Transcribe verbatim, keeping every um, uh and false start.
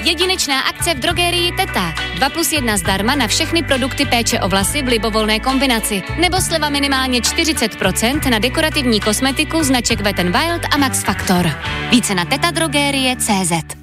Jedinečná akce v drogerii Teta. dva plus jedna zdarma na všechny produkty péče o vlasy v libovolné kombinaci. Nebo sleva minimálně čtyřicet procent na dekorativní kosmetiku značek Wet n Wild a Max Factor. Více na teta drogerie tečka cé zet.